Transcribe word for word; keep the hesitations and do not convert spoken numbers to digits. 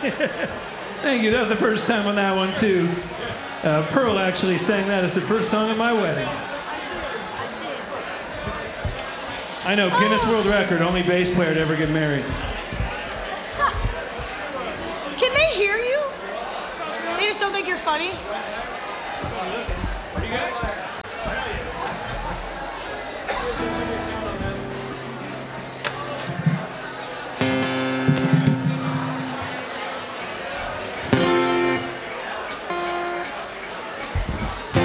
Thank you. That was the first time on that one, too. Uh, Pearl actually sang that as the first song at my wedding. I know, Guinness World Record, only bass player to ever get married. Can they hear you? They just don't think you're funny? What do you guys?